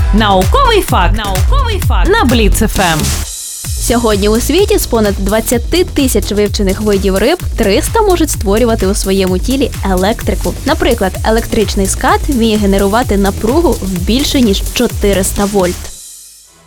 Науковий факт. На Бліц ФМ. Сьогодні у світі з понад 20 тисяч вивчених видів риб 300 можуть створювати у своєму тілі електрику. Наприклад, електричний скат вміє генерувати напругу в більше ніж 400 вольт.